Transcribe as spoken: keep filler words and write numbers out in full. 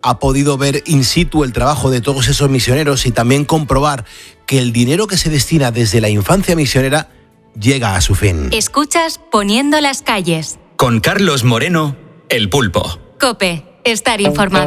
ha podido ver in situ el trabajo de todos esos misioneros y también comprobar que el dinero que se destina desde la infancia misionera llega a su fin. Escuchas Poniendo las calles. Con Carlos Moreno, El Pulpo. COPE. Estar informado.